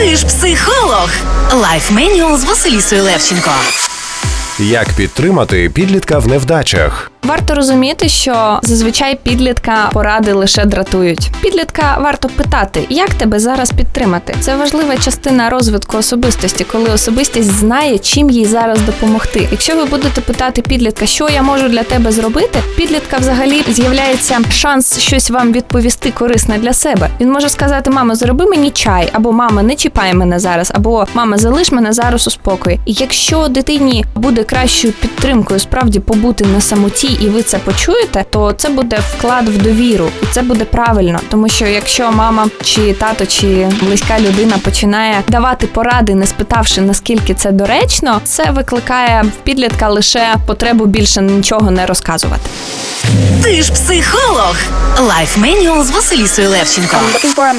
Ти ж психолог. Лайф Менюал з Василісою Левченко. Як підтримати підлітка в невдачах? Варто розуміти, що зазвичай підлітка поради лише дратують. Підлітка варто питати, як тебе зараз підтримати. Це важлива частина розвитку особистості, коли особистість знає, чим їй зараз допомогти. Якщо ви будете питати підлітка, що я можу для тебе зробити, підлітка взагалі з'являється шанс щось вам відповісти корисне для себе. Він може сказати: мама, зроби мені чай, або мама, не чіпай мене зараз, або мама, залиш мене зараз у спокої. І якщо дитині буде кращою підтримкою справді побути на самоті, і ви це почуєте, то це буде вклад в довіру, і це буде правильно. Тому що якщо мама, чи тато, чи близька людина починає давати поради, не спитавши, наскільки це доречно, це викликає в підлітка лише потребу більше нічого не розказувати. Ти ж психолог. Лайф Менюал з Василісою Левченко.